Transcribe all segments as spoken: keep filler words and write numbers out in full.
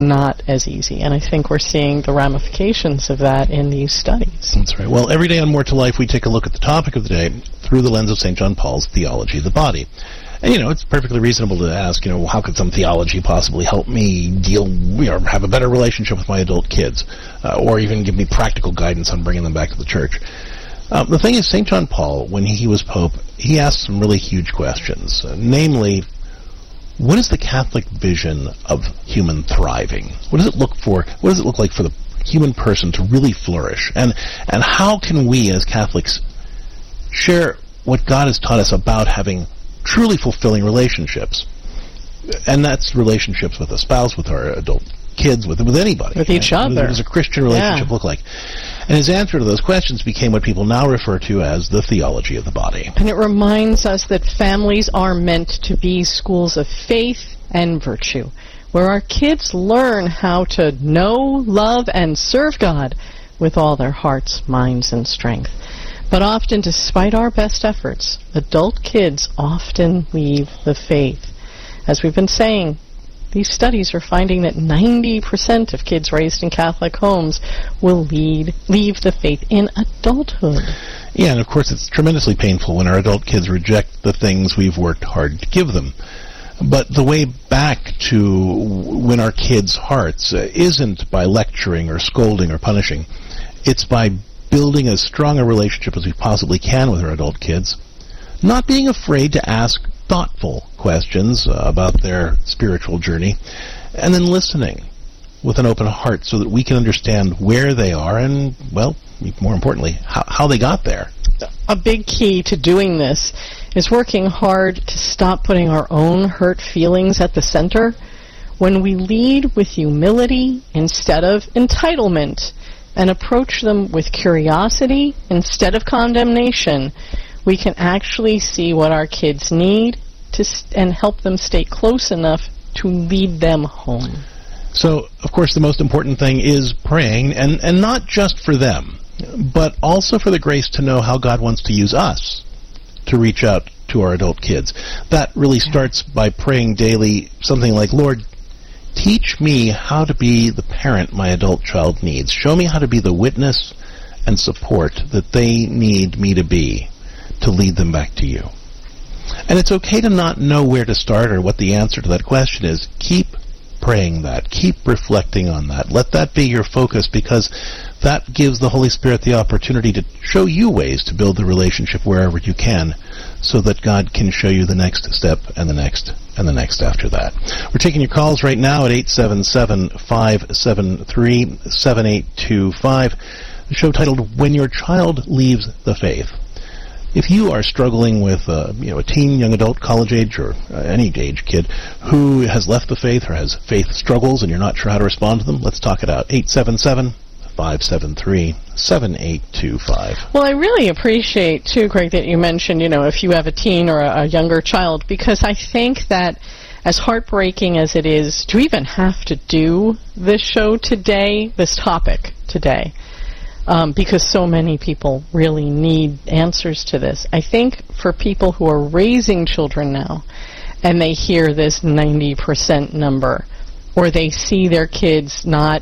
not as easy. And I think we're seeing the ramifications of that in these studies. That's right. Well, every day on More to Life, we take a look at the topic of the day through the lens of Saint John Paul's Theology of the Body. And, you know, it's perfectly reasonable to ask, you know, how could some theology possibly help me deal, you know, have a better relationship with my adult kids, uh, or even give me practical guidance on bringing them back to the church. Um, the thing is, Saint John Paul, when he was Pope, he asked some really huge questions, uh, namely, what is the Catholic vision of human thriving? What does it look for? What does it look like for the human person to really flourish? And and how can we, as Catholics, share what God has taught us about having truly fulfilling relationships? And that's relationships with a spouse, with our adult kids, with with anybody. With each other. What does a Christian relationship yeah. look like? And his answer to those questions became what people now refer to as the theology of the body. And it reminds us that families are meant to be schools of faith and virtue, where our kids learn how to know, love, and serve God with all their hearts, minds, and strength. But often, despite our best efforts, adult kids often leave the faith. As we've been saying, these studies are finding that ninety percent of kids raised in Catholic homes will lead, leave the faith in adulthood. Yeah, and of course it's tremendously painful when our adult kids reject the things we've worked hard to give them. But the way back to win our kids' hearts uh, isn't by lecturing or scolding or punishing. It's by building as strong a relationship as we possibly can with our adult kids, not being afraid to ask thoughtful questions uh, about their spiritual journey, and then listening with an open heart so that we can understand where they are and, well, more importantly, how, how they got there. A big key to doing this is working hard to stop putting our own hurt feelings at the center. When we lead with humility instead of entitlement and approach them with curiosity instead of condemnation, we can actually see what our kids need to st- and help them stay close enough to lead them home. So, of course, the most important thing is praying, and, and not just for them, but also for the grace to know how God wants to use us to reach out to our adult kids. That really starts by praying daily something like, Lord, teach me how to be the parent my adult child needs. Show me how to be the witness and support that they need me to be to lead them back to you. And it's okay to not know where to start or what the answer to that question is. Keep praying that. Keep reflecting on that. Let that be your focus, because that gives the Holy Spirit the opportunity to show you ways to build the relationship wherever you can, so that God can show you the next step and the next and the next after that. We're taking your calls right now at eight seven seven, five seven three, seven eight two five. The show titled When Your Child Leaves the Faith. If you are struggling with uh, you know, a teen, young adult, college age, or uh, any age kid who has left the faith or has faith struggles and you're not sure how to respond to them, let's talk it out. eight seven seven, five seven three, seven eight two five. Well, I really appreciate, too, Greg, that you mentioned, you know, if you have a teen or a, a younger child, because I think that as heartbreaking as it is to even have to do this show today, this topic today, Um, because so many people really need answers to this. I think for people who are raising children now, and they hear this ninety percent number, or they see their kids not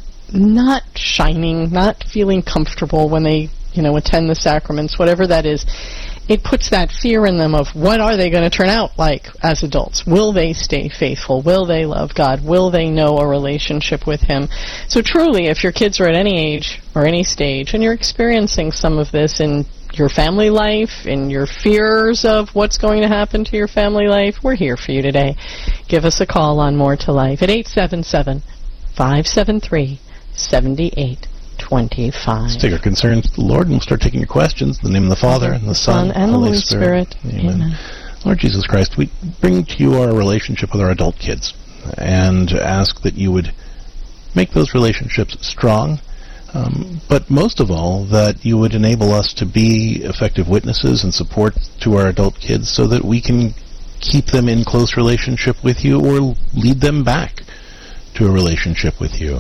not shining, not feeling comfortable when they, you know, attend the sacraments, whatever that is, it puts that fear in them of what are they going to turn out like as adults? Will they stay faithful? Will they love God? Will they know a relationship with Him? So truly, if your kids are at any age or any stage and you're experiencing some of this in your family life, in your fears of what's going to happen to your family life, we're here for you today. Give us a call on More to Life at eight seven seven, five seven three, seven eight twenty-five. Let's take our concerns to the Lord, and we'll start taking your questions. In the name of the Father, and the Son, and the Holy Holy Spirit. Spirit. Amen. Amen. Lord Jesus Christ, we bring to you our relationship with our adult kids, and ask that you would make those relationships strong, um, but most of all, that you would enable us to be effective witnesses and support to our adult kids so that we can keep them in close relationship with you or lead them back to a relationship with you.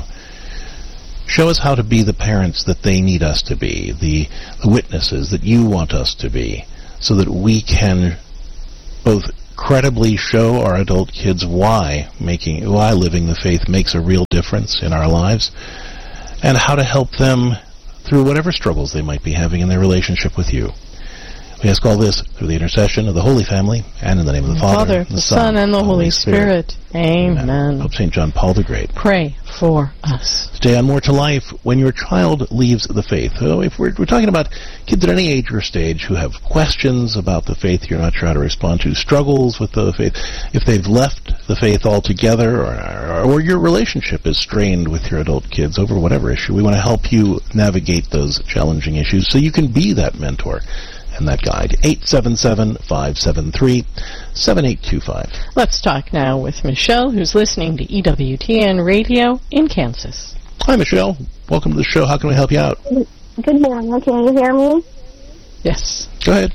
Show us how to be the parents that they need us to be, the, the witnesses that you want us to be, so that we can both credibly show our adult kids why making why living the faith makes a real difference in our lives, and how to help them through whatever struggles they might be having in their relationship with you. We ask all this through the intercession of the Holy Family, and in the name of the Father, Father the, the Son, and the Holy Spirit. Spirit. Amen. Amen. Pope Saint John Paul the Great. Pray for us. Today on More to Life, when your child leaves the faith. So if we're, we're talking about kids at any age or stage who have questions about the faith you're not sure how to respond to, struggles with the faith, if they've left the faith altogether, or, or, or your relationship is strained with your adult kids over whatever issue, we want to help you navigate those challenging issues so you can be that mentor and that guide. eight seven seven, five seven three, seven eight two five. Let's talk now with Michelle, who's listening to E W T N Radio in Kansas. Hi, Michelle. Welcome to the show. How can we help you out? Good morning. Can you hear me? Yes. Go ahead.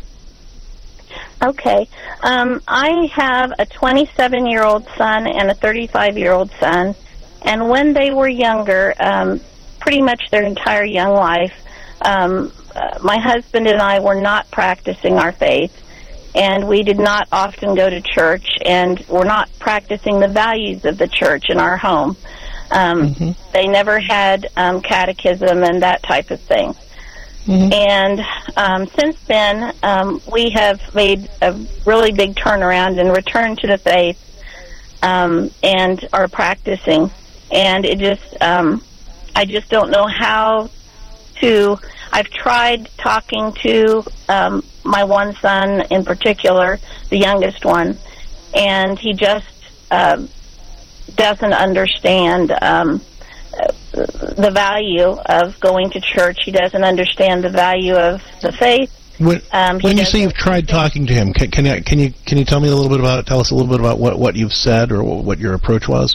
Okay. Um, I have a twenty-seven-year-old son and a thirty-five-year-old son, and when they were younger, um, pretty much their entire young life, um, uh, my husband and I were not practicing our faith, and we did not often go to church, and were not practicing the values of the church in our home. Um, mm-hmm. They never had um, catechism and that type of thing. Mm-hmm. And um, since then, um, we have made a really big turnaround and returned to the faith, um, and are practicing. And it just, um, I just don't know how to. I've tried talking to um, my one son in particular, the youngest one, and he just uh, doesn't understand um, the value of going to church. He doesn't understand the value of the faith. When, um, when you say you've tried talking to him, can, can, you, can you can you tell me a little bit about tell us a little bit about what, what you've said or what your approach was?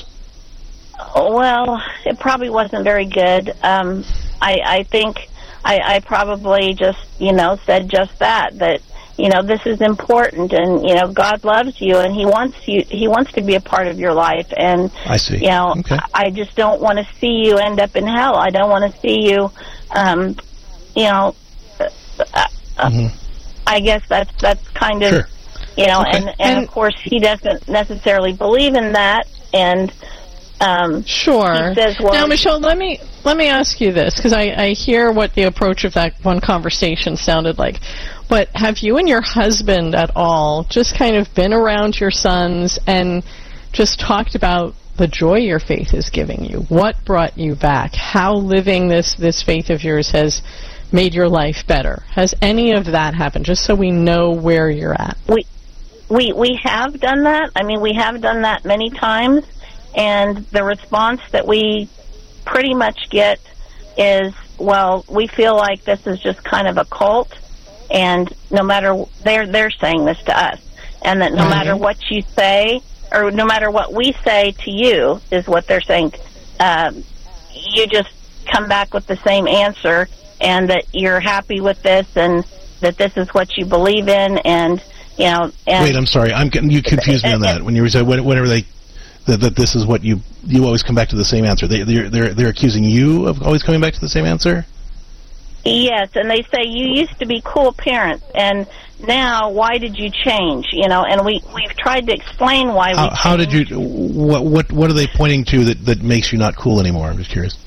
Well, it probably wasn't very good. Um, I, I think I, I probably just you know said just that that you know this is important, and you know God loves you, and He wants you. He wants to be a part of your life, and I see. You know, okay. I just don't want to see you end up in hell. I don't want to see you, um, you know. Uh, mm-hmm. I guess that's that's kind of, sure. you know, okay. and, and of course he doesn't necessarily believe in that, and um, sure. He says, well, now, Michelle, let me let me ask you this, because I, I hear what the approach of that one conversation sounded like. But have you and your husband at all just kind of been around your sons and just talked about the joy your faith is giving you? What brought you back? How living this this faith of yours has made your life better? Has any of that happened? Just so we know where you're at. We we we have done that. I mean, we have done that many times, and the response that we pretty much get is, well, we feel like this is just kind of a cult, and no matter they're they're saying this to us, and that no mm-hmm. matter what you say or no matter what we say to you is what they're saying. Um, you just come back with the same answer, and that you're happy with this, and that this is what you believe in, and you know. And wait, I'm sorry, I'm getting you confused me on that. When you said whenever they that, that this is what you you always come back to the same answer. They they're they're they're accusing you of always coming back to the same answer. Yes, and they say you used to be cool parents, and now why did you change? You know, and we we've tried to explain why. How, we how did you? What what what are they pointing to that that makes you not cool anymore? I'm just curious.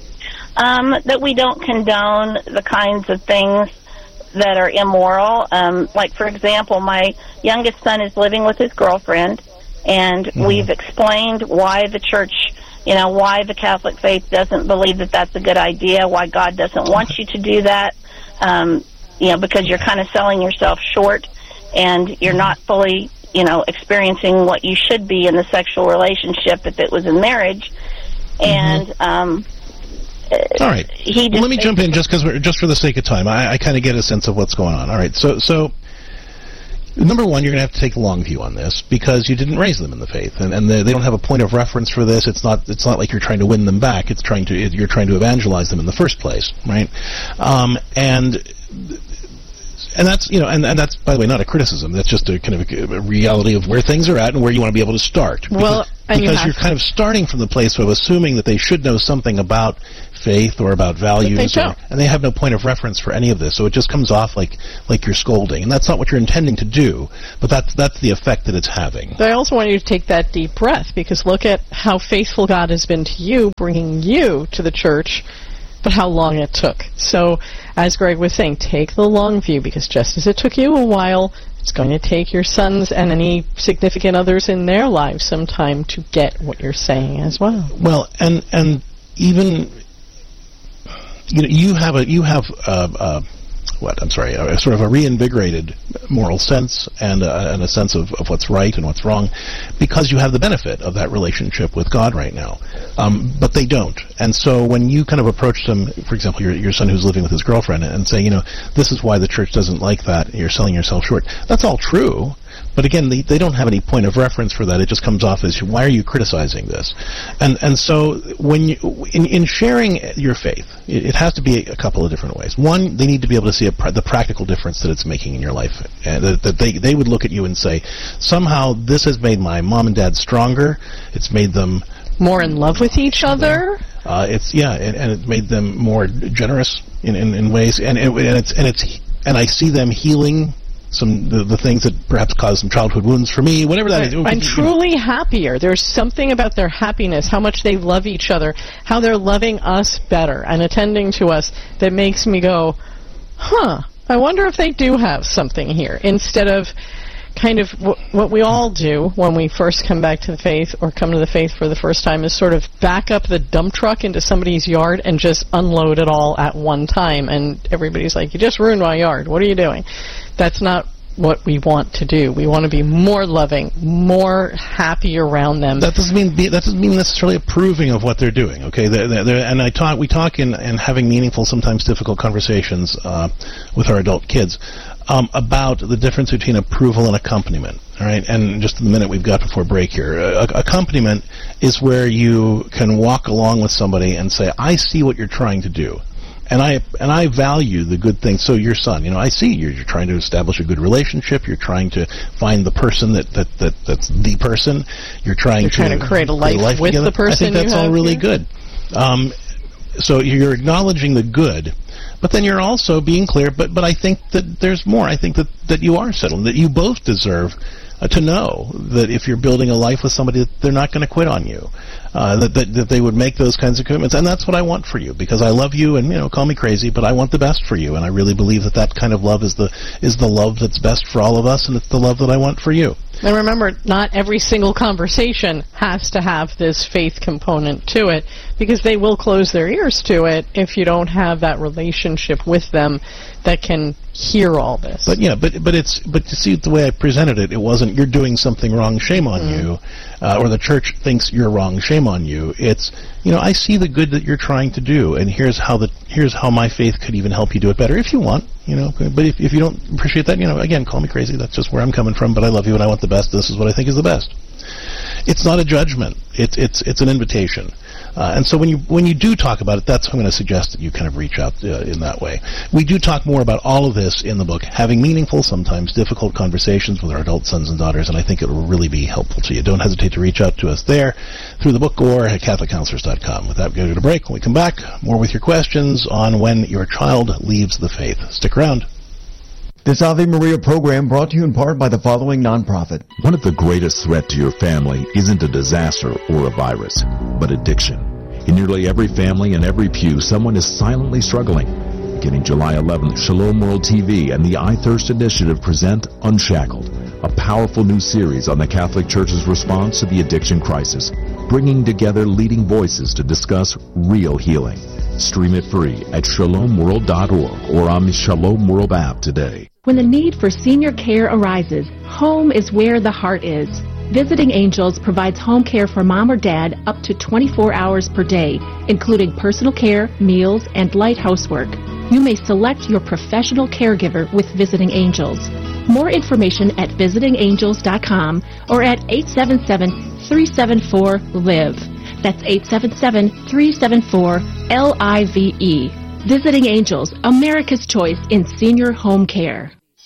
Um, that we don't condone the kinds of things that are immoral. Um, like, for example, my youngest son is living with his girlfriend, and mm-hmm. we've explained why the church, you know, why the Catholic faith doesn't believe that that's a good idea, why God doesn't want you to do that, um, you know, because you're kind of selling yourself short, and you're not fully, you know, experiencing what you should be in the sexual relationship if it was in marriage. Mm-hmm. And, um... All right. Well, let me jump in just because, just for the sake of time. I, I kind of get a sense of what's going on. All right. So, so number one, you're going to have to take a long view on this because you didn't raise them in the faith, and, and they, they don't have a point of reference for this. It's not. It's not like you're trying to win them back. It's trying to. You're trying to evangelize them in the first place, right? Um, and. And that's, you know, and, and that's, by the way, not a criticism. That's just a kind of a, a reality of where things are at and where you want to be able to start. Well, And because you you're kind of starting from the place of assuming that they should know something about faith or about values, they don't. Or, and they have no point of reference for any of this. So it just comes off like like you're scolding, and that's not what you're intending to do. But that's that's the effect that it's having. But I also want you to take that deep breath, because look at how faithful God has been to you, bringing you to the church, but how long it took. So, as Greg was saying, take the long view, because just as it took you a while, it's going to take your sons and any significant others in their lives some time to get what you're saying as well. Well, and and even you know you have a you have uh, uh, what I'm sorry, a, a sort of a reinvigorated moral sense and a, and a sense of, of what's right and what's wrong, because you have the benefit of that relationship with God right now. Um, but they don't. And so when you kind of approach them, for example, your, your son who's living with his girlfriend, and say, you know, this is why the church doesn't like that, you're selling yourself short, that's all true. But again, they, they don't have any point of reference for that. It just comes off as, why are you criticizing this? And and so when you, in, in sharing your faith, it, it has to be a couple of different ways. One, they need to be able to see a pr- the practical difference that it's making in your life. And that, that they, they would look at you and say, somehow this has made my mom and dad stronger. It's made them more in love with each other. Uh, it's yeah, and, and it made them more generous in, in, in ways. And, and it's and it's and I see them healing some the, the things that perhaps caused some childhood wounds for me, whatever that right. is. I'm truly happier. There's something about their happiness, how much they love each other, how they're loving us better and attending to us, that makes me go, huh, I wonder if they do have something here, instead of kind of w- what we all do when we first come back to the faith or come to the faith for the first time, is sort of back up the dump truck into somebody's yard and just unload it all at one time. And everybody's like, you just ruined my yard. What are you doing? That's not what we want to do. We want to be more loving, more happy around them. That doesn't mean be, that doesn't mean necessarily approving of what they're doing. Okay, they're, they're, they're, and I talk we talk in, in having meaningful, sometimes difficult conversations uh, with our adult kids um, about the difference between approval and accompaniment. All right, and just the minute we've got before break here, uh, accompaniment is where you can walk along with somebody and say, "I see what you're trying to do." And I and I value the good things. So your son, you know, I see you're, you're trying to establish a good relationship. You're trying to find the person that, that, that that's the person. You're trying you're to trying to create a life, life with together. the person. I think that's you all have really here. good. Um, so you're acknowledging the good, but then you're also being clear. But but I think that there's more. I think that, that you are settled. That you both deserve uh, to know that if you're building a life with somebody, that they're not going to quit on you. Uh, that, that that they would make those kinds of commitments, and that's what I want for you, because I love you, and you know, call me crazy, but I want the best for you, and I really believe that that kind of love is the is the love that's best for all of us, and it's the love that I want for you. And remember, not every single conversation has to have this faith component to it, because they will close their ears to it if you don't have that relationship with them that can hear all this. But yeah, but but it's but to see the way I presented it, it wasn't you're doing something wrong, shame on mm. you, uh, or the church thinks you're wrong, shame on you. It's, you know, I see the good that you're trying to do, and here's how the here's how my faith could even help you do it better if you want, you know. But if if you don't appreciate that, you know, again, call me crazy. That's just where I'm coming from. But I love you, and I want the best. This is what I think is the best. It's not a judgment. It's it's it's an invitation. Uh, and so when you when you do talk about it, that's what I'm going to suggest that you kind of reach out uh, in that way. We do talk more about all of this in the book, having meaningful, sometimes difficult conversations with our adult sons and daughters, and I think it will really be helpful to you. Don't hesitate to reach out to us there through the book or at catholic counselors dot com. With that, we're going to go to break. When we come back, more with your questions on when your child leaves the faith. Stick around. This Ave Maria program brought to you in part by the following nonprofit. One of the greatest threats to your family isn't a disaster or a virus, but addiction. In nearly every family and every pew, someone is silently struggling. Beginning July eleventh, Shalom World T V and the I Thirst Initiative present Unshackled, a powerful new series on the Catholic Church's response to the addiction crisis, bringing together leading voices to discuss real healing. Stream it free at shalom world dot org or on the Shalom World app today. When the need for senior care arises, home is where the heart is. Visiting Angels provides home care for mom or dad up to twenty-four hours per day, including personal care, meals, and light housework. You may select your professional caregiver with Visiting Angels. More information at visiting angels dot com or at eight seven seven, three seven four, L I V E. That's eight seven seven, three seven four, L I V E. Visiting Angels, America's choice in senior home care.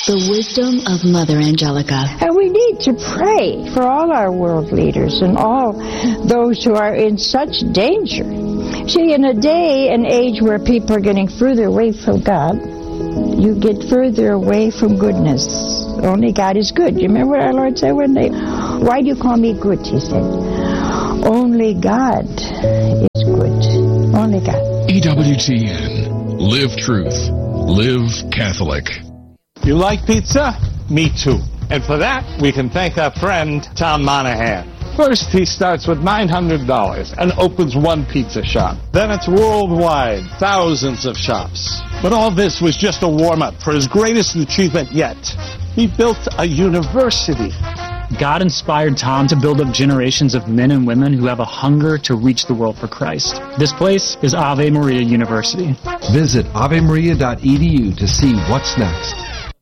The wisdom of Mother Angelica. And we need to pray for all our world leaders and all those who are in such danger. See, in a day and age where people are getting further away from God, you get further away from goodness. Only God is good. You remember what our Lord said one day? Why do you call me good, he said. Only God is good. Only God. E W T N. Live truth. Live Catholic. You like pizza? Me too. And for that, we can thank our friend, Tom Monahan. First, he starts with nine hundred dollars and opens one pizza shop. Then it's worldwide, thousands of shops. But all this was just a warm-up for his greatest achievement yet. He built a university. God inspired Tom to build up generations of men and women who have a hunger to reach the world for Christ. This place is Ave Maria University. Visit ave maria dot e d u to see what's next.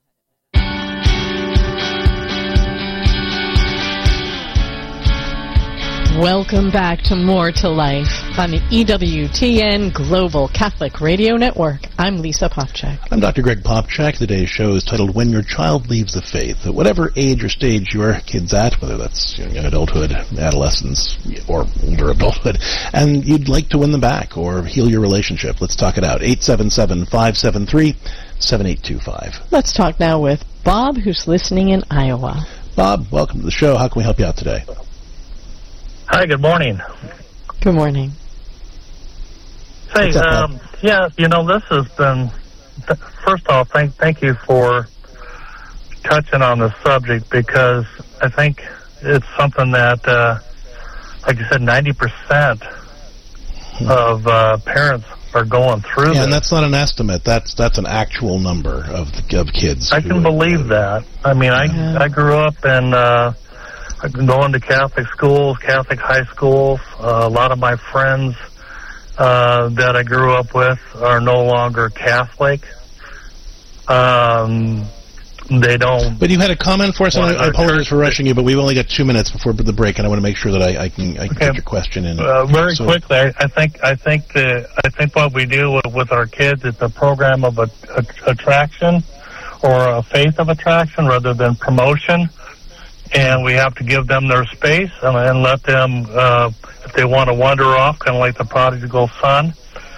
Welcome back to More to Life on the E W T N Global Catholic Radio Network. I'm Lisa Popchak. I'm Doctor Greg Popchak. Today's show is titled When Your Child Leaves the Faith. At whatever age or stage your kid's at, whether that's young adulthood, adolescence, or older adulthood, and you'd like to win them back or heal your relationship, let's talk it out. eight seven seven, five seven three, seven eight two five. Let's talk now with Bob, who's listening in Iowa. Bob, welcome to the show. How can we help you out today? Hi, good morning. Good morning. Say, um, yeah, you know, this has been, th- first off, thank thank you for touching on the subject, because I think it's something that, uh, like you said, ninety percent of uh, parents are going through yeah, this. And that's not an estimate. That's that's an actual number of of kids. I can believe that. I mean, yeah. I I grew up in uh, going to Catholic schools, Catholic high schools. Uh, a lot of my friends uh, that I grew up with are no longer Catholic. Um, they don't. But you had a comment for us, and I, I apologize for rushing you, but we've only got two minutes before the break, and I want to make sure that I, I can, I can okay. get your question in. Uh, very so, quickly, I, I think I think the, I think what we do with, with our kids is a program of a, a, attraction or a faith of attraction rather than promotion. And we have to give them their space and, and let them, uh, if they want to wander off, kind of like the prodigal son,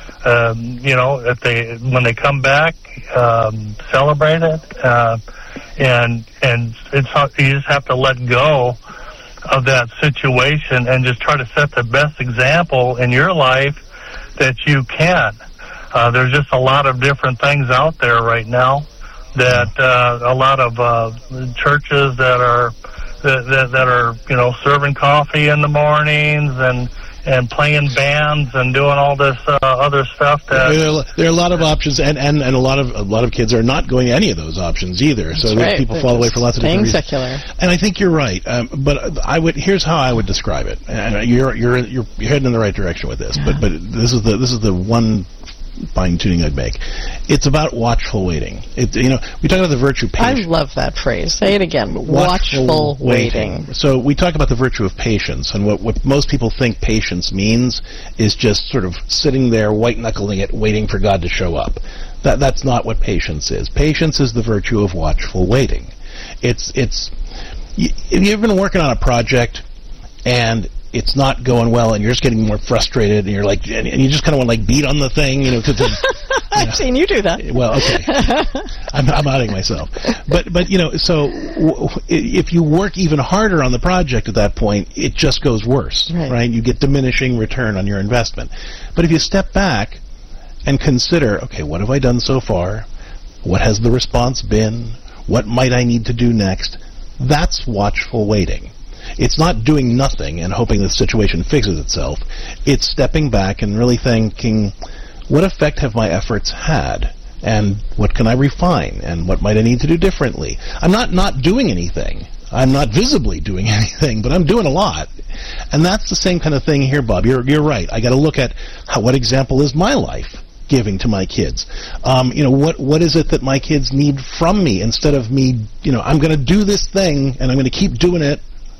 um, you know, if they when they come back, um, celebrate it, uh, and and it's you just have to let go of that situation and just try to set the best example in your life that you can. Uh, there's just a lot of different things out there right now that uh, a lot of uh, churches that are. That, that, that are, you know, serving coffee in the mornings and and playing bands and doing all this uh, other stuff. That there, are, there are a lot of options, and, and, and a lot of a lot of kids are not going to any of those options either. That's so right. people They're fall away for lots of different reasons. Secular. And I think you're right. Um, but I would here's how I would describe it. And you're you're you're you're heading in the right direction with this. But but this is the this is the one fine tuning I'd make. It's about watchful waiting. It, you know, we talk about the virtue of patience. I love that phrase. Say it again. Watchful, watchful waiting. waiting. So we talk about the virtue of patience, and what, what most people think patience means is just sort of sitting there, white-knuckling it, waiting for God to show up. That That's not what patience is. Patience is the virtue of watchful waiting. It's, it's, you, have you ever been working on a project, and it's not going well, and you're just getting more frustrated, and you're like, and you just kind of want to like beat on the thing, you know? Cause I've know. seen you do that. Well, okay, I'm, I'm outing myself, but but you know, so w- if you work even harder on the project at that point, it just goes worse, right. right? You get diminishing return on your investment. But if you step back and consider, okay, what have I done so far? What has the response been? What might I need to do next? That's watchful waiting. It's not doing nothing and hoping the situation fixes itself. It's stepping back and really thinking, what effect have my efforts had? And what can I refine? And what might I need to do differently? I'm not not doing anything. I'm not visibly doing anything, but I'm doing a lot. And that's the same kind of thing here, Bob. You're you're right. I got to look at how, what example is my life giving to my kids? Um, you know, what what is it that my kids need from me instead of me, you know, I'm going to do this thing and I'm going to keep doing it,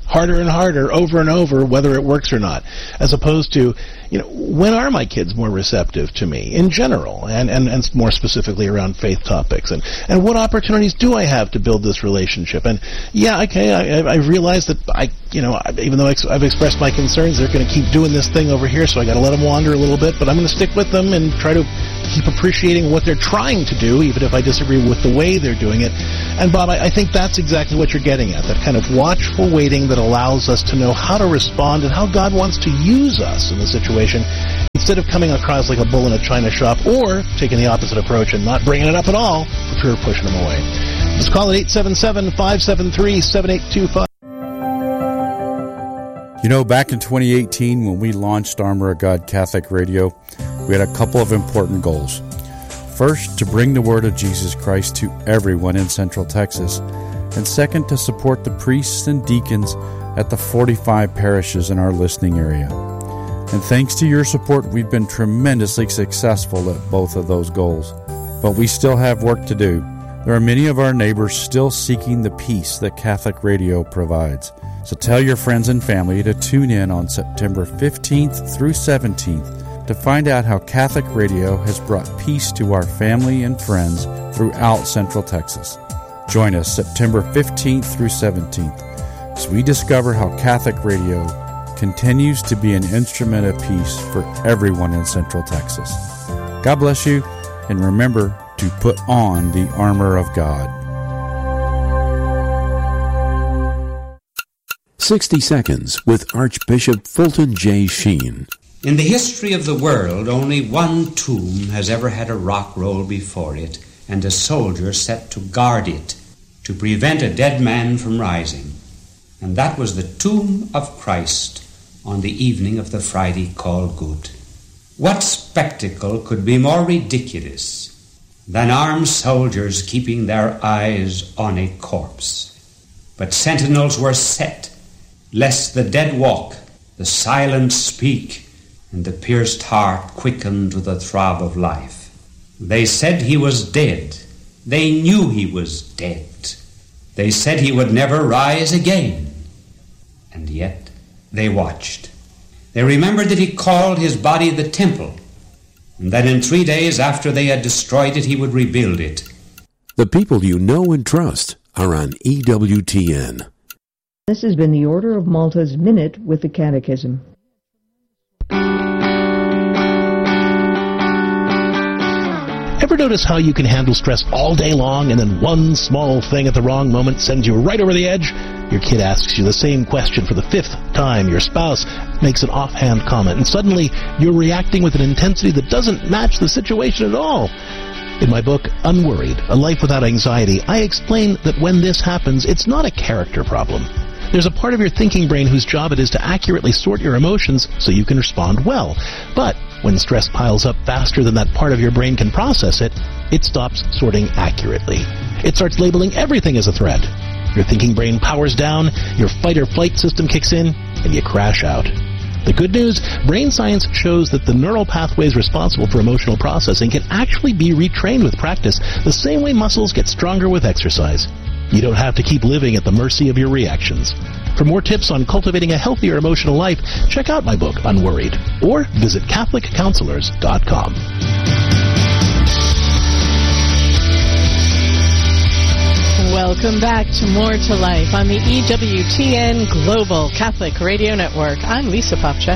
harder and harder over and over, whether it works or not, as opposed to, you know, when are my kids more receptive to me in general, and, and, and more specifically around faith topics, and, and what opportunities do I have to build this relationship? And yeah, okay, I, I realize that I, you know, even though I've expressed my concerns, they're going to keep doing this thing over here, so I got to let them wander a little bit, but I'm going to stick with them and try to keep appreciating what they're trying to do, even if I disagree with the way they're doing it. And Bob, I, I think that's exactly what you're getting at, that kind of watchful waiting that allows us to know how to respond and how God wants to use us in the situation, instead of coming across like a bull in a china shop, or taking the opposite approach and not bringing it up at all, for fear of pushing them away. Just call it eight seven seven, five seven three, seven eight two five. You know, back in twenty eighteen, when we launched Armor of God Catholic Radio, we had a couple of important goals. First, to bring the word of Jesus Christ to everyone in Central Texas, and second, to support the priests and deacons at the forty-five parishes in our listening area. And thanks to your support, we've been tremendously successful at both of those goals. But we still have work to do. There are many of our neighbors still seeking the peace that Catholic Radio provides. So tell your friends and family to tune in on September fifteenth through seventeenth to find out how Catholic Radio has brought peace to our family and friends throughout Central Texas. Join us September fifteenth through seventeenth as we discover how Catholic Radio continues to be an instrument of peace for everyone in Central Texas. God bless you, and remember to put on the armor of God. sixty Seconds with Archbishop Fulton J. Sheen. In the history of the world, only one tomb has ever had a rock roll before it and a soldier set to guard it to prevent a dead man from rising. And that was the tomb of Christ on the evening of the Friday called Good. What spectacle could be more ridiculous than armed soldiers keeping their eyes on a corpse? But sentinels were set, lest the dead walk, the silent speak, and the pierced heart quicken to the throb of life. They said he was dead. They knew he was dead. They said he would never rise again. And yet they watched. They remembered that he called his body the temple, and that in three days after they had destroyed it, he would rebuild it. The people you know and trust are on E W T N. This has been the Order of Malta's Minute with the Catechism. Ever notice how you can handle stress all day long, and then one small thing at the wrong moment sends you right over the edge? Your kid asks you the same question for the fifth time. Your spouse makes an offhand comment, and suddenly you're reacting with an intensity that doesn't match the situation at all. In my book, Unworried, A Life Without Anxiety, I explain that when this happens, it's not a character problem. There's a part of your thinking brain whose job it is to accurately sort your emotions so you can respond well. But when stress piles up faster than that part of your brain can process it, it stops sorting accurately. It starts labeling everything as a threat. Your thinking brain powers down, your fight or flight system kicks in, and you crash out. The good news, brain science shows that the neural pathways responsible for emotional processing can actually be retrained with practice, the same way muscles get stronger with exercise. You don't have to keep living at the mercy of your reactions. For more tips on cultivating a healthier emotional life, check out my book, Unworried, or visit Catholic Counselors dot com. Welcome back to More to Life on the E W T N Global Catholic Radio Network. I'm Lisa Popchak.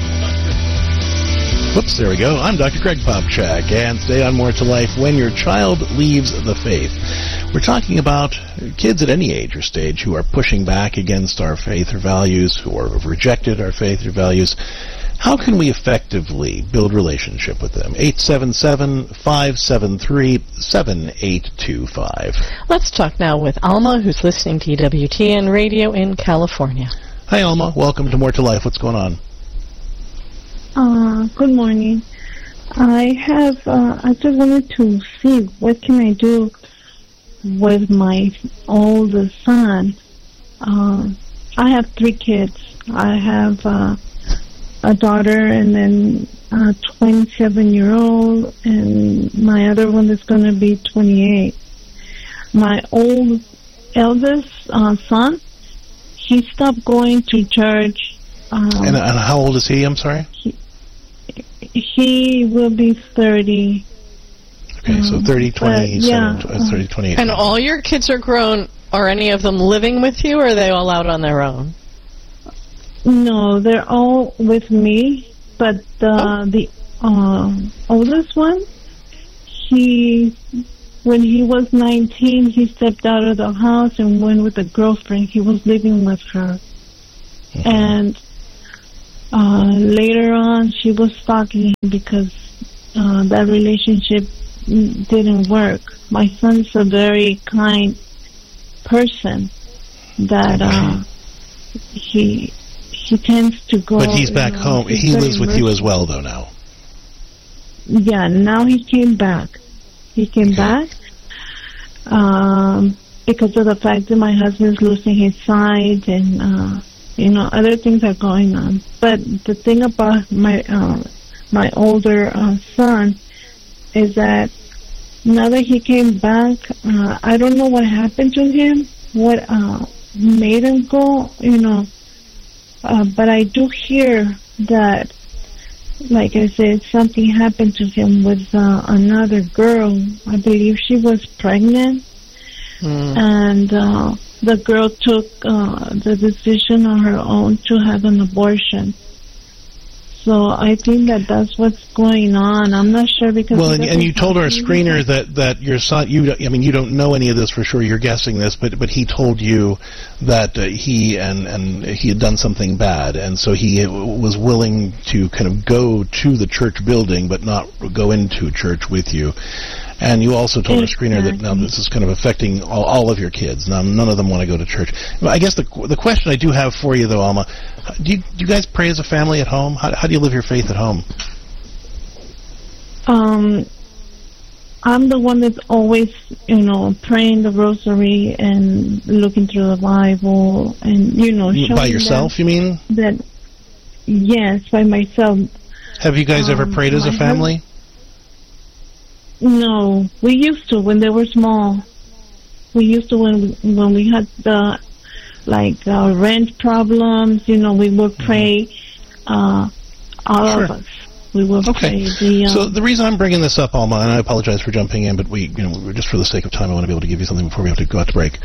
Whoops, there we go. I'm Doctor Greg Popchak, and today on More to Life, when your child leaves the faith. We're talking about kids at any age or stage who are pushing back against our faith or values, who have rejected our faith or values. How can we effectively build relationship with them? eight seven seven, five seven three, seven eight two five. Let's talk now with Alma, who's listening to E W T N Radio in California. Hi, Alma. Welcome to More to Life. What's going on? Uh, good morning. I have, uh, I just wanted to see what can I do with my oldest son. Uh, I have three kids. I have uh, a daughter and then a twenty-seven-year-old, and my other one is going to be twenty-eight. My old eldest uh, son, he stopped going to church. Um, and, and how old is he? I'm sorry. He, he will be thirty. Okay, so thirty, twenty, yeah, thirty, twenty-eight. And all your kids are grown. Are any of them living with you, or are they all out on their own? No, they're all with me. But the oh. the uh, oldest one, he, when he was nineteen, he stepped out of the house and went with a girlfriend. He was living with her. Mm-hmm. And uh, later on, she was stalking him because uh, that relationship didn't work. My son's a very kind person that uh, he he tends to go. But he's back you know, home. He lives with you as well, though, now. Yeah, now he came back. He came okay. back um, because of the fact that my husband's losing his sight and, uh, you know, other things are going on. But the thing about my uh, my older uh, son is that now that he came back, uh, I don't know what happened to him, what uh, made him go, you know, uh, but I do hear that, like I said, something happened to him with uh, another girl. I believe she was pregnant, mm. and uh, the girl took uh, the decision on her own to have an abortion. So I think that that's what's going on. I'm not sure because... Well, and, and you told our screener that, that your son, you, I mean, you don't know any of this for sure, you're guessing this, but but he told you that uh, he and, and he had done something bad, and so he was willing to kind of go to the church building, but not go into church with you. And you also told exactly. our screener that now this is kind of affecting all, all of your kids. Now, none of them want to go to church. I guess the the question I do have for you, though, Alma, do you, do you guys pray as a family at home? How, how do you live your faith at home? Um, I'm the one that's always, you know, praying the rosary and looking through the Bible and, you know, showing by yourself, that, you mean? That, yes, by myself. Have you guys um, ever prayed as a family? Husband, No, we used to when they were small. We used to when we, when we had the like uh, rent problems. You know, we would pray. Uh, all sure. of us, we would okay. pray. The, um, so the reason I'm bringing this up, Alma, and I apologize for jumping in, but we, you know, just for the sake of time, I want to be able to give you something before we have to go out to break.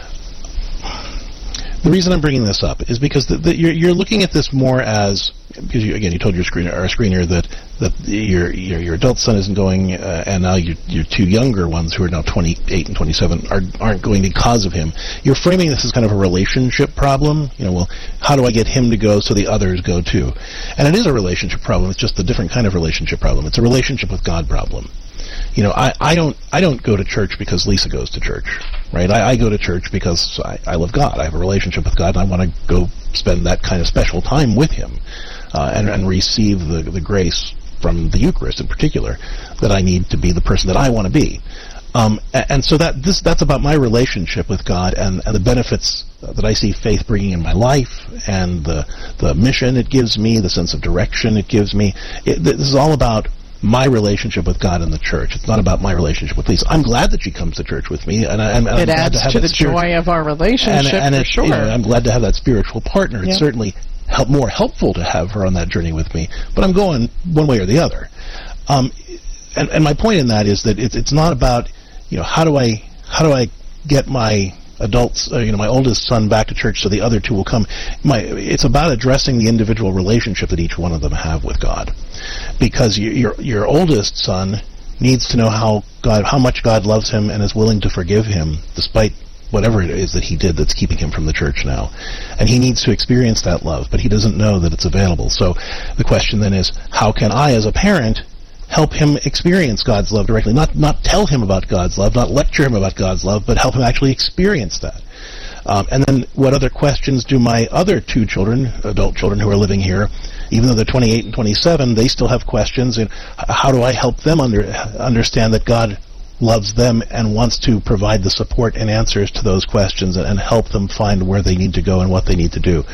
The reason I'm bringing this up is because the, the, you're, you're looking at this more as, because you, again, you told your screener, our screener that that your your, your adult son isn't going, uh, and now your your two younger ones who are now twenty-eight and twenty-seven are, aren't going because of him. You're framing this as kind of a relationship problem. You know, well, how do I get him to go so the others go too? And it is a relationship problem. It's just a different kind of relationship problem. It's a relationship with God problem. You know, I, I don't I don't go to church because Lisa goes to church, right? I, I go to church because I, I love God. I have a relationship with God, and I want to go spend that kind of special time with Him uh, and, and receive the, the grace from the Eucharist in particular that I need to be the person that I want to be. Um, and, and so that this that's about my relationship with God and, and the benefits that I see faith bringing in my life and the the mission it gives me, the sense of direction it gives me. It, this is all about my relationship with God and the church. It's not about my relationship with Lisa. I'm glad that she comes to church with me, and, I, and, and it I'm glad adds to have to that the joy of our relationship, and, and for it, sure. You know, I'm glad to have that spiritual partner. It's yep. certainly help, more helpful to have her on that journey with me, but I'm going one way or the other. Um, and, and my point in that is that it's it's not about, you know, how do I how do I get my adults, uh, you know, my oldest son back to church so the other two will come. My, it's about addressing the individual relationship that each one of them have with God, because you, your your oldest son needs to know how God, how much God loves him and is willing to forgive him despite whatever it is that he did that's keeping him from the church now, and he needs to experience that love, but he doesn't know that it's available. So the question then is, how can I, as a parent, help him experience God's love directly? Not not tell him about God's love, not lecture him about God's love, but help him actually experience that. Um, and then what other questions do my other two children, adult children who are living here, even though they're twenty-eight and twenty-seven, they still have questions, and how do I help them under, understand that God loves them and wants to provide the support and answers to those questions and, and help them find where they need to go and what they need to do?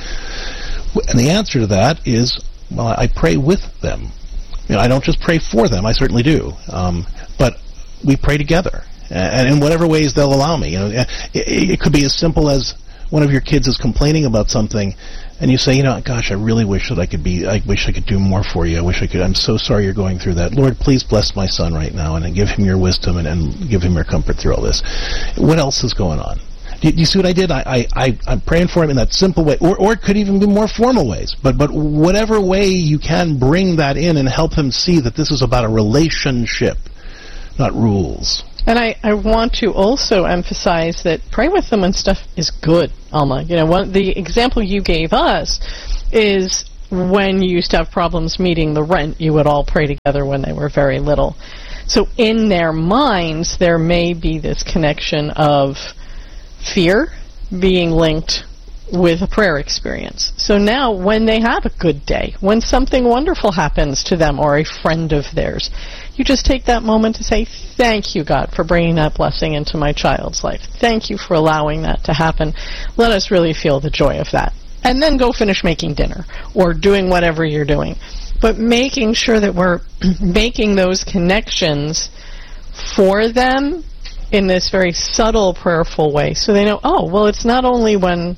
And the answer to that is, well, I pray with them. You know, I don't just pray for them, I certainly do, um, but we pray together, and in whatever ways they'll allow me. You know, it, it could be as simple as one of your kids is complaining about something, and you say, you know, gosh, I really wish that I could be, I wish I could do more for you. I wish I could, I'm so sorry you're going through that. Lord, please bless my son right now and give him your wisdom and, and give him your comfort through all this. What else is going on? Do, do you see what I did? I, I, I, I'm praying for him in that simple way, or, or it could even be more formal ways. But, but whatever way you can bring that in and help him see that this is about a relationship, not rules. And I, I want to also emphasize that praying with them when stuff is good, Alma. You know, one, the example you gave us is when you used to have problems meeting the rent, you would all pray together when they were very little. So in their minds, there may be this connection of fear being linked with a prayer experience. So now when they have a good day, when something wonderful happens to them or a friend of theirs, you just take that moment to say, thank you, God, for bringing that blessing into my child's life. Thank you for allowing that to happen. Let us really feel the joy of that. And then go finish making dinner or doing whatever you're doing. But making sure that we're making those connections for them in this very subtle, prayerful way, so they know, oh, well, it's not only when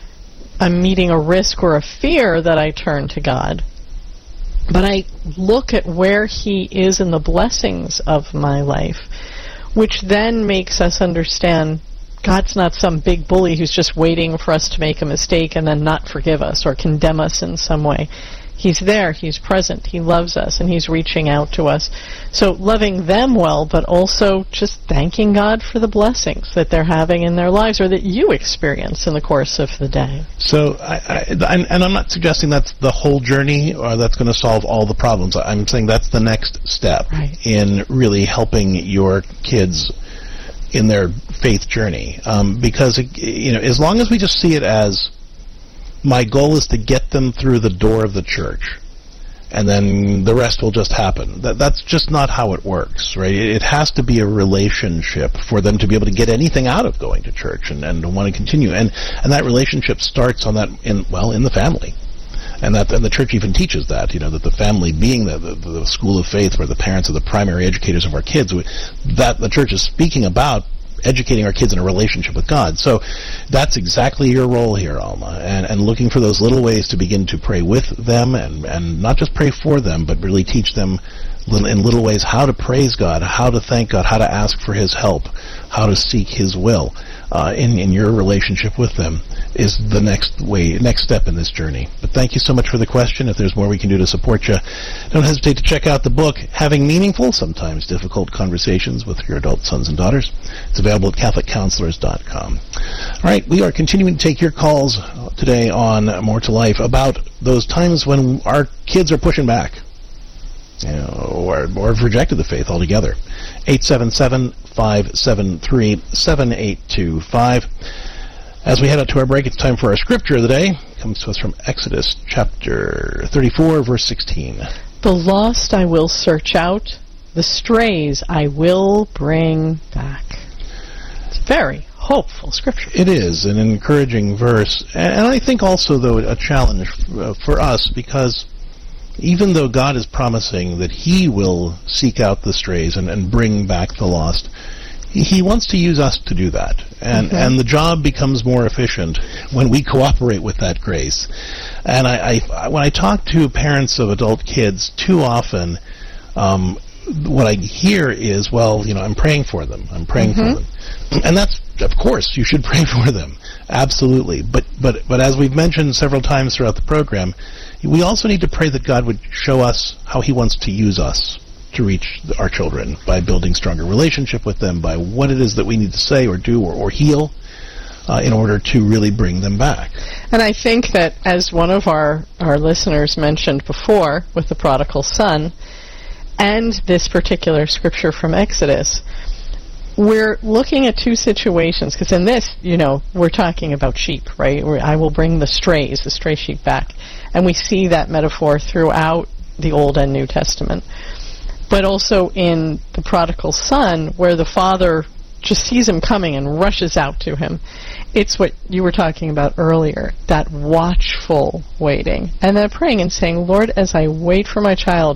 I'm meeting a risk or a fear that I turn to God, but I look at where He is in the blessings of my life, which then makes us understand God's not some big bully who's just waiting for us to make a mistake and then not forgive us or condemn us in some way. He's there, He's present, He loves us, and He's reaching out to us. So loving them well, but also just thanking God for the blessings that they're having in their lives or that you experience in the course of the day. So, I, I, and, and I'm not suggesting that's the whole journey or that's going to solve all the problems. I'm saying that's the next step right. in really helping your kids in their faith journey. Um, because, you know, as long as we just see it as my goal is to get them through the door of the church, and then the rest will just happen. That, that's just not how it works, right? It, it has to be a relationship for them to be able to get anything out of going to church and, and to want to continue. And, and that relationship starts on that, in well, in the family. And that, and the church even teaches that, you know, that the family being the, the, the school of faith where the parents are the primary educators of our kids, that the church is speaking about educating our kids in a relationship with God. So that's exactly your role here, Alma, and, and looking for those little ways to begin to pray with them and, and not just pray for them, but really teach them in little ways how to praise God, how to thank God, how to ask for His help, how to seek His will uh, in, in your relationship with them is the next way, next step in this journey. But thank you so much for the question. If there's more we can do to support you, don't hesitate to check out the book, Having Meaningful, Sometimes Difficult Conversations with Your Adult Sons and Daughters. It's available at Catholic Counselors dot com. All right, we are continuing to take your calls today on More to Life about those times when our kids are pushing back, you know, or, or have rejected the faith altogether. eight seven seven, five seven three, seven eight two five. As we head out to our break, it's time for our scripture of the day. It comes to us from Exodus chapter thirty-four, verse sixteen. The lost I will search out, the strays I will bring back. It's very hopeful scripture. It is an encouraging verse, and I think also, though, a challenge for us, because even though God is promising that He will seek out the strays and, and bring back the lost, He wants to use us to do that. And, mm-hmm. and the job becomes more efficient when we cooperate with that grace. And I, I when I talk to parents of adult kids, too often um, what I hear is, well, you know, I'm praying for them. I'm praying mm-hmm. for them. And that's, of course, you should pray for them. Absolutely. But, but, but as we've mentioned several times throughout the program, we also need to pray that God would show us how He wants to use us to reach our children by building stronger relationship with them, by what it is that we need to say or do or, or heal uh, in order to really bring them back. And I think that, as one of our, our listeners mentioned before with the prodigal son and this particular scripture from Exodus, we're looking at two situations, because in this, you know, we're talking about sheep, right? Where I will bring the strays, the stray sheep back. And we see that metaphor throughout the Old and New Testament. But also in the prodigal son, where the father just sees him coming and rushes out to him. It's what you were talking about earlier, that watchful waiting. And then praying and saying, Lord, as I wait for my child,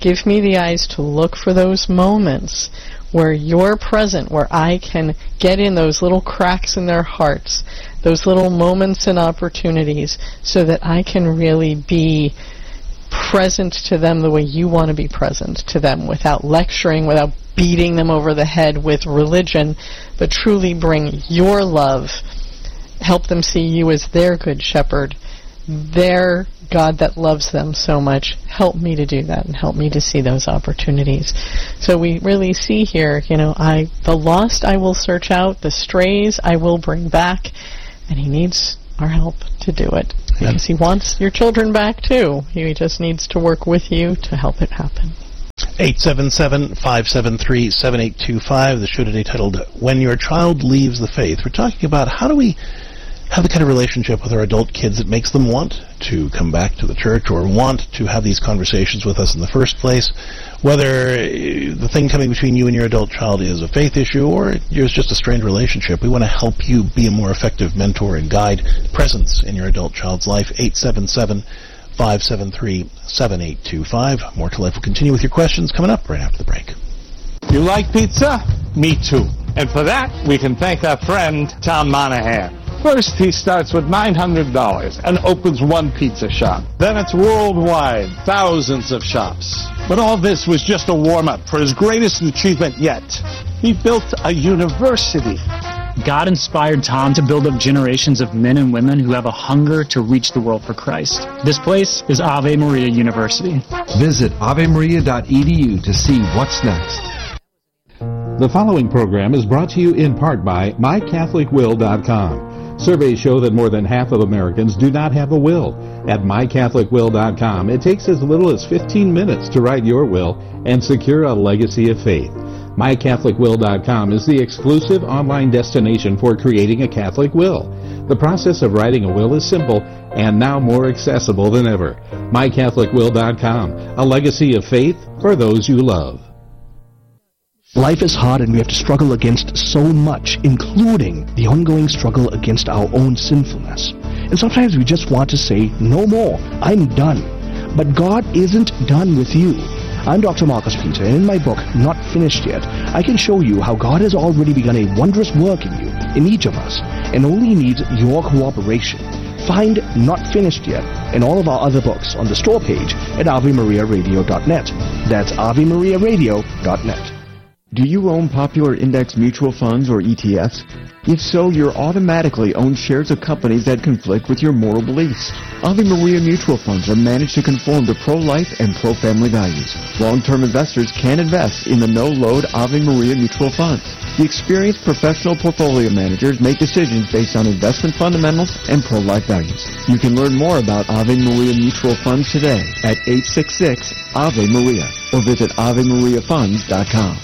Give me the eyes to look for those moments where you're present, where I can get in those little cracks in their hearts, those little moments and opportunities, so that I can really be present to them the way you want to be present to them, without lecturing, without beating them over the head with religion, but truly bring your love, help them see you as their good shepherd, their God that loves them so much. Help me to do that, and help me to see those opportunities. So we really see here, you know, I the lost I will search out, the strays I will bring back, and he needs our help to do it. Yeah. Because he wants your children back too. He just needs to work with you to help it happen. eight seven seven, five seven three, seven eight two five, the show today titled, When Your Child Leaves the Faith. We're talking about how do we have the kind of relationship with our adult kids that makes them want to come back to the church or want to have these conversations with us in the first place, whether the thing coming between you and your adult child is a faith issue or it's just a strained relationship. We want to help you be a more effective mentor and guide presence in your adult child's life. eight seven seven, five seven three, seven eight two five. More to Life will continue with your questions coming up right after the break. You like pizza? Me too. And for that, we can thank our friend Tom Monahan. First, he starts with nine hundred dollars and opens one pizza shop. Then it's worldwide, thousands of shops. But all this was just a warm-up for his greatest achievement yet. He built a university. God inspired Tom to build up generations of men and women who have a hunger to reach the world for Christ. This place is Ave Maria University. Visit ave maria dot e d u to see what's next. The following program is brought to you in part by my catholic will dot com. Surveys show that more than half of Americans do not have a will. At my catholic will dot com, it takes as little as fifteen minutes to write your will and secure a legacy of faith. my catholic will dot com is the exclusive online destination for creating a Catholic will. The process of writing a will is simple and now more accessible than ever. my catholic will dot com, a legacy of faith for those you love. Life is hard and we have to struggle against so much, including the ongoing struggle against our own sinfulness. And sometimes we just want to say, no more, I'm done. But God isn't done with you. I'm Doctor Marcus Peter, and in my book, Not Finished Yet, I can show you how God has already begun a wondrous work in you, in each of us, and only needs your cooperation. Find Not Finished Yet and all of our other books on the store page at ave maria radio dot net. That's ave maria radio dot net. Do you own popular index mutual funds or E T Fs? If so, you're automatically own shares of companies that conflict with your moral beliefs. Ave Maria mutual funds are managed to conform to pro-life and pro-family values. Long-term investors can invest in the no-load Ave Maria mutual funds. The experienced professional portfolio managers make decisions based on investment fundamentals and pro-life values. You can learn more about Ave Maria mutual funds today at eight six six, Ave Maria or visit ave maria funds dot com.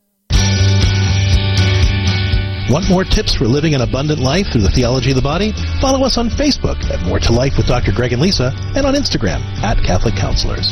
Want more tips for living an abundant life through the theology of the body? Follow us on Facebook at More to Life with Doctor Greg and Lisa, and on Instagram at Catholic Counselors.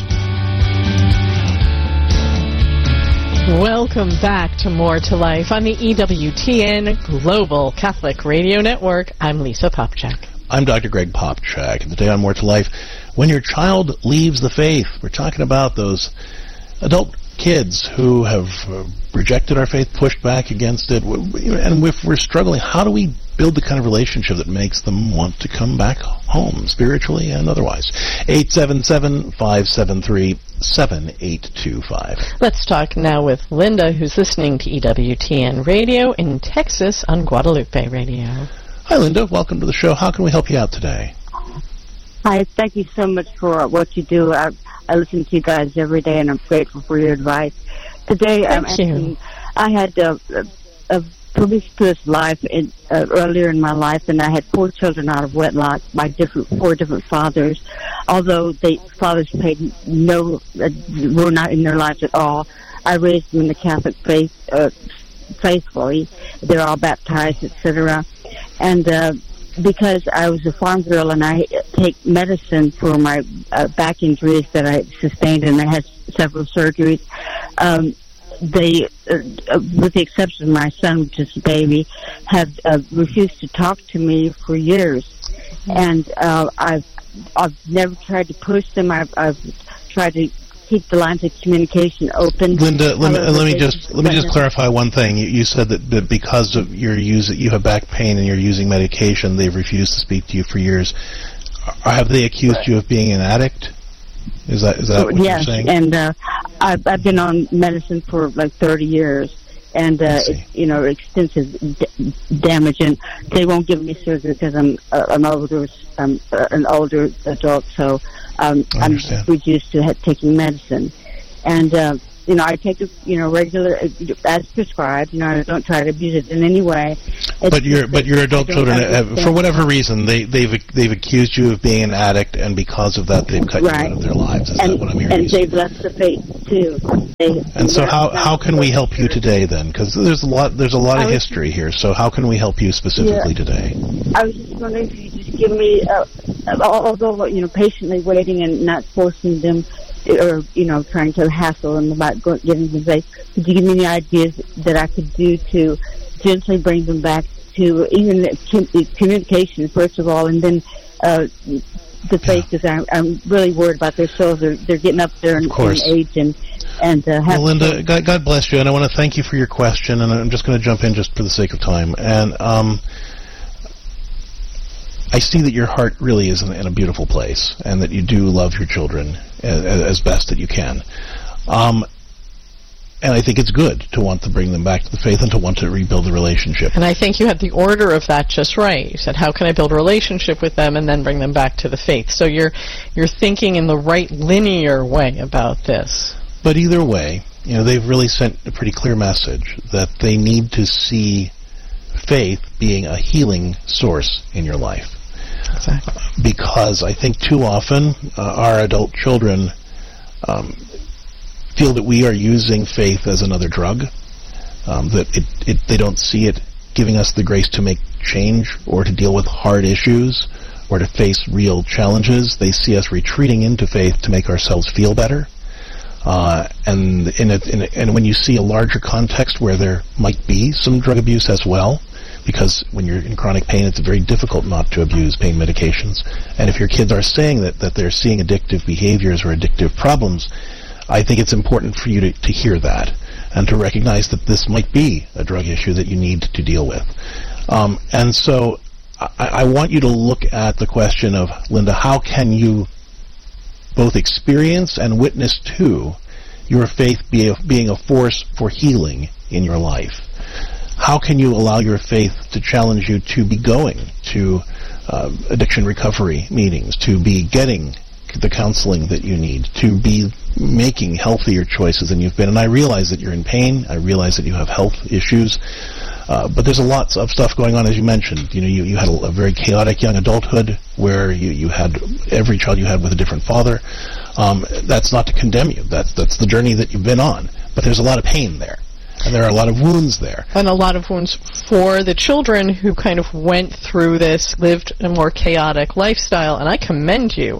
Welcome back to More to Life on the E W T N Global Catholic Radio Network. I'm Lisa Popchak. I'm Doctor Greg Popchak, and today on More to Life, when your child leaves the faith, we're talking about those adult kids who have uh, rejected our faith, pushed back against it, and if we're struggling, how do we build the kind of relationship that makes them want to come back home, spiritually and otherwise? eight seven seven, five seven three, seven eight two five. Let's talk now with Linda, who's listening to E W T N Radio in Texas on Guadalupe Radio. Hi, Linda. Welcome to the show. How can we help you out today? Hi, thank you so much for what you do. I, I listen to you guys every day, and I'm grateful for your advice. Today, thank I'm asking, I had a, a, a promiscuous life in, uh, earlier in my life, and I had four children out of wedlock by different four different fathers. Although the fathers paid no, uh, were not in their lives at all, I raised them in the Catholic faith uh, faithfully. They're all baptized, et cetera. And uh, because I was a farm girl and I take medicine for my uh, back injuries that I sustained, and I had several surgeries, um, they, uh, with the exception of my son, which is a baby, have uh, refused to talk to me for years. And uh, I've I've never tried to push them. I've, I've tried to keep the lines of communication open. Linda, let me, However, let me they- just let me just clarify one thing. You, you said that, that because of your use, you have back pain and you're using medication, they've refused to speak to you for years. Uh, Have they accused you of being an addict? Is that is that what yes, you're saying? and uh, I've, I've been on medicine for like thirty years, and uh, it's, you know, extensive d- damage, and they won't give me surgery because I'm uh, an older um, uh, an older adult, so um, I'm reduced to ha- taking medicine, and uh, you know, I take it, you know, regular as prescribed. You know, I don't try to abuse it in any way. It's But your but your adult I don't children, have, understand. for whatever reason, they they've they've accused you of being an addict, and because of that, they've cut you Right. out of their lives. Is and, that what I'm hearing? and you say? they've left the faith too. They, And so, they're how not- how can we help you today then? Because there's a lot there's a lot I of was- history here. So how can we help you specifically Yeah. today? I was just wondering if you could just give me, uh, although, you know, patiently waiting and not forcing them or, you know, trying to hassle them about go- getting them faith, could you give me any ideas that I could do to gently bring them back to even the com- the communication, first of all, and then uh, the faith, because I'm, I'm really worried about their souls. They're, they're getting up there in, in age and, and uh, have Well, Linda, God, God bless you, and I want to thank you for your question, and I'm just going to jump in just for the sake of time. And um, I see that your heart really is in, in a beautiful place, and that you do love your children as, as best that you can. Um, and I think it's good to want to bring them back to the faith and to want to rebuild the relationship. And I think you had the order of that just right. You said, how can I build a relationship with them and then bring them back to the faith? So you're you're thinking in the right linear way about this. But either way, you know, they've really sent a pretty clear message that they need to see faith being a healing source in your life. Exactly. Because I think too often uh, our adult children um, feel that we are using faith as another drug, um, that it, it, they don't see it giving us the grace to make change or to deal with hard issues or to face real challenges. They see us retreating into faith to make ourselves feel better. Uh, and in a, in a, and when you see a larger context where there might be some drug abuse as well, because when you're in chronic pain, it's very difficult not to abuse pain medications. And if your kids are saying that, that they're seeing addictive behaviors or addictive problems, I think it's important for you to, to hear that and to recognize that this might be a drug issue that you need to deal with. Um, and so I, I want you to look at the question of, Linda, how can you both experience and witness to your faith be a, being a force for healing in your life? How can you allow your faith to challenge you to be going to uh, addiction recovery meetings, to be getting the counseling that you need, to be making healthier choices than you've been? And I realize that you're in pain. I realize that you have health issues. Uh, but there's a lot of stuff going on, as you mentioned. You know, you, you had a, a very chaotic young adulthood where you, you had every child you had with a different father. Um, that's not to condemn you. That's that's the journey that you've been on. But there's a lot of pain there. And there are a lot of wounds there. And a lot of wounds for the children who kind of went through this, lived a more chaotic lifestyle. And I commend you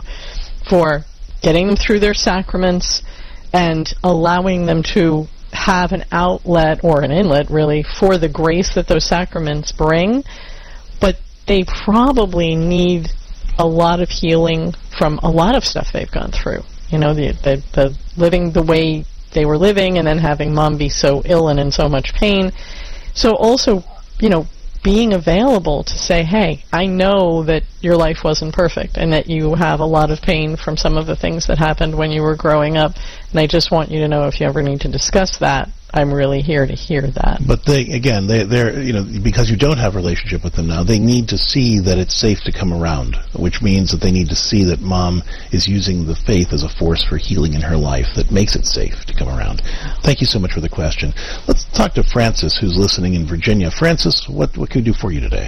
for getting them through their sacraments and allowing them to have an outlet or an inlet, really, for the grace that those sacraments bring. But they probably need a lot of healing from a lot of stuff they've gone through. You know, the the, the living the way they were living and then having mom be so ill and in so much pain. So also, you know, being available to say, hey, I know that your life wasn't perfect and that you have a lot of pain from some of the things that happened when you were growing up, and I just want you to know if you ever need to discuss that, I'm really here to hear that. But they, again, they, they're, you know, because you don't have a relationship with them now, they need to see that it's safe to come around, which means that they need to see that mom is using the faith as a force for healing in her life that makes it safe to come around. Thank you so much for the question. Let's talk to Francis, who's listening in Virginia. Francis, what, what can we do for you today?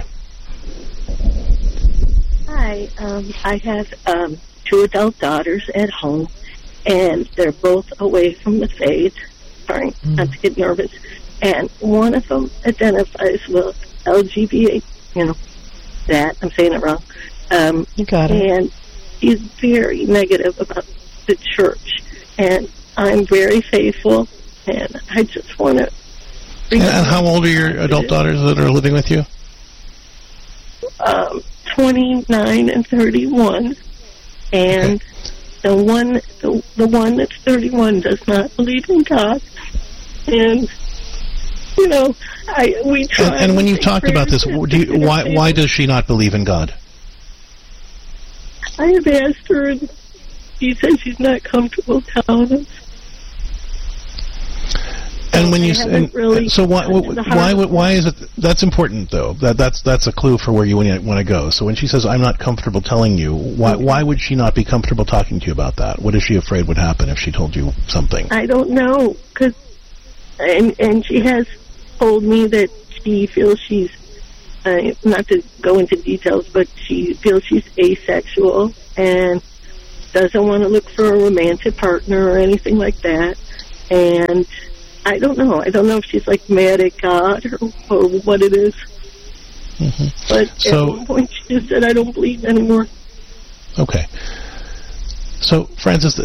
Hi, um, I have um, two adult daughters at home, and they're both away from the faith. Sorry, mm. not to get nervous. And one of them identifies with L G B T, you know, that, I'm saying it wrong. Um, you got it. And he's very negative about the church. And I'm very faithful, and I just want to... And, and how old are your adult daughters that are living with you? Um, twenty-nine and thirty-one. And... the one, the, the one that's thirty-one does not believe in God, and you know, I we try. And, and when you've talked about this, do you, why why does she not believe in God? I have asked her, and she says she's not comfortable telling us. And when you and, really so why why why is it that's important though that that's that's a clue for where you want to go. So when she says I'm not comfortable telling you, why why would she not be comfortable talking to you about that? What is she afraid would happen if she told you something? I don't know, because and and she has told me that she feels she's uh, not to go into details, but she feels she's asexual and doesn't want to look for a romantic partner or anything like that, and I don't know. I don't know if she's like mad at God or, or what it is. Mm-hmm. But so, at one point she just said, I don't believe anymore. Okay. So, Frances,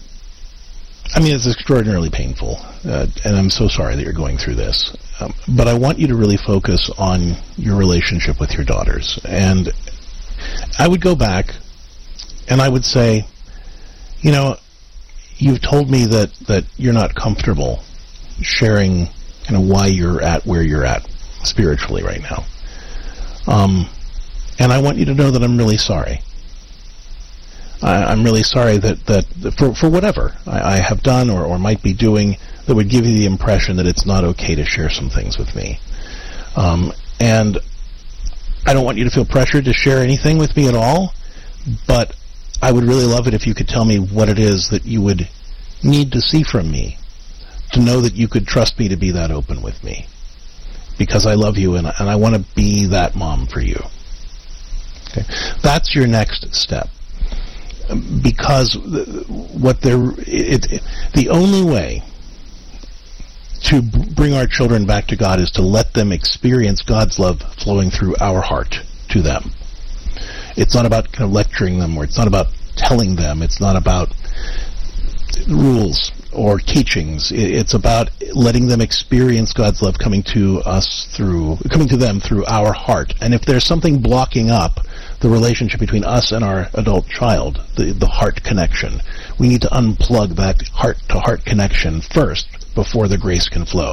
I mean, it's extraordinarily painful, uh, and I'm so sorry that you're going through this. Um, but I want you to really focus on your relationship with your daughters. And I would go back and I would say, you know, you've told me that, that you're not comfortable sharing kind of why you're at where you're at spiritually right now. Um, and I want you to know that I'm really sorry. I, I'm really sorry that, that for, for whatever I, I have done or, or might be doing that would give you the impression that it's not okay to share some things with me. Um, and I don't want you to feel pressured to share anything with me at all, but I would really love it if you could tell me what it is that you would need to see from me to know that you could trust me to be that open with me. Because I love you and, and I want to be that mom for you. Okay. That's your next step. Because what they're, it, it, the only way to bring our children back to God is to let them experience God's love flowing through our heart to them. It's not about kind of lecturing them, or it's not about telling them, it's not about rules or teachings. It's about letting them experience God's love coming to us through, coming to them through our heart. And if there's something blocking up the relationship between us and our adult child, the, the heart connection, we need to unplug that heart-to-heart connection first before the grace can flow.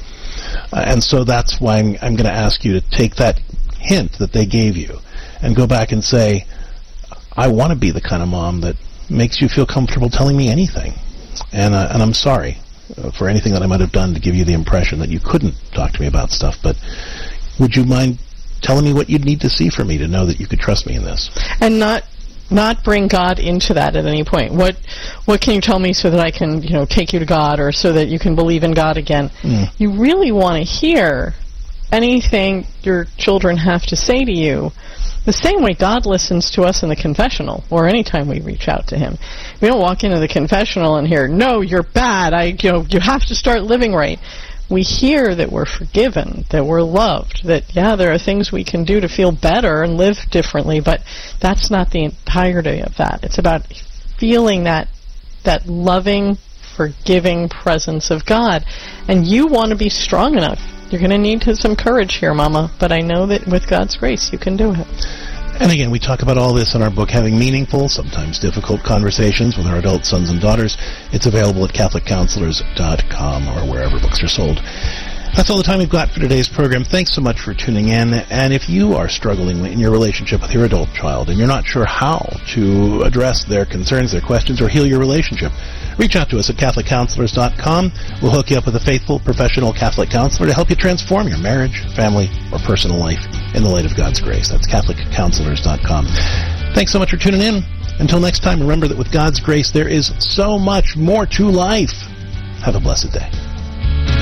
Uh, and so that's why I'm, I'm going to ask you to take that hint that they gave you and go back and say, I want to be the kind of mom that makes you feel comfortable telling me anything. And, uh, and I'm sorry uh, for anything that I might have done to give you the impression that you couldn't talk to me about stuff, but would you mind telling me what you'd need to see for me to know that you could trust me in this? And not not bring God into that at any point. What what can you tell me so that I can, you know, take you to God, or so that you can believe in God again? Mm. You really want to hear anything your children have to say to you, the same way God listens to us in the confessional, or any time we reach out to Him. We don't walk into the confessional and hear, "No, you're bad. I, you know, you have to start living right." We hear that we're forgiven, that we're loved, that, yeah, there are things we can do to feel better and live differently, but that's not the entirety of that. It's about feeling that that loving, forgiving presence of God. And you want to be strong enough. You're going to need some courage here, Mama, but I know that with God's grace you can do it. And again, we talk about all this in our book, Having Meaningful, Sometimes Difficult Conversations with Our Adult Sons and Daughters. It's available at Catholic Counselors dot com or wherever books are sold. That's all the time we've got for today's program. Thanks so much for tuning in. And if you are struggling in your relationship with your adult child and you're not sure how to address their concerns, their questions, or heal your relationship, reach out to us at Catholic Counselors dot com. We'll hook you up with a faithful, professional Catholic counselor to help you transform your marriage, family, or personal life in the light of God's grace. That's Catholic Counselors dot com. Thanks so much for tuning in. Until next time, remember that with God's grace, there is so much more to life. Have a blessed day.